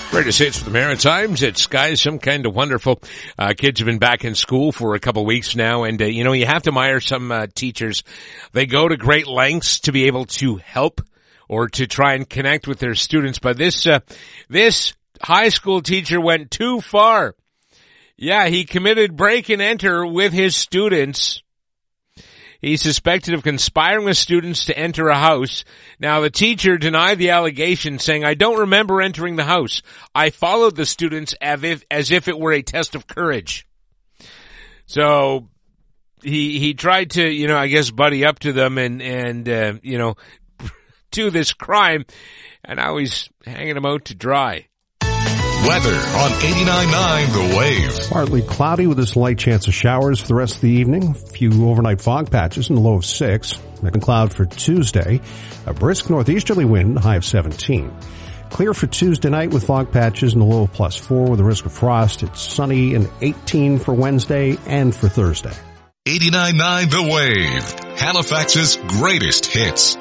Greatest hits for the Maritimes. It's, guys, some kind of wonderful. Kids have been back in school for a couple weeks now, and you have to admire some teachers. They go to great lengths to be able to help or to try and connect with their students. But this high school teacher went too far. Yeah, he committed break and enter with his students. He's suspected of conspiring with students to enter a house. Now, the teacher denied the allegation, saying, "I don't remember entering the house. I followed the students as if it were a test of courage." So he tried to, I guess, buddy up to them and do this crime, and now he's hanging them out to dry. Weather on 89.9 The Wave. Partly cloudy with a slight chance of showers for the rest of the evening. A few overnight fog patches in the low of 6. Next cloud for Tuesday. A brisk northeasterly wind, high of 17. Clear for Tuesday night with fog patches in the low of +4 with a risk of frost. It's sunny and 18 for Wednesday and for Thursday. 89.9 The Wave. Halifax's greatest hits.